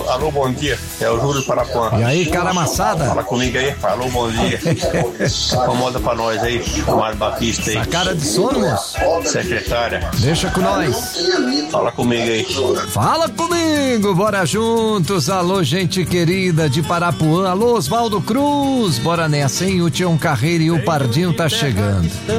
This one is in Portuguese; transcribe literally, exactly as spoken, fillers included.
alô, bom dia. É o Júlio Parapuã. E aí, cara amassada? Fala comigo aí, alô, bom dia. Acomoda pra nós aí, Mário Batista aí. A cara de sono, moço? Secretária. Deixa com nós. Fala comigo aí. Fala comigo, bora juntos. Alô, gente querida de Parapuã. Alô, Osvaldo Cruz. Bora nessa, hein? O Tião Carreiro e o Pardinho tá chegando.